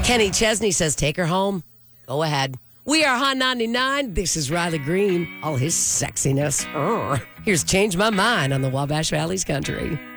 Kenny Chesney says, take her home. Go ahead. We are Hot 99. This is Riley Green. All his sexiness. Here's Change My Mind on the Wabash Valley's Country.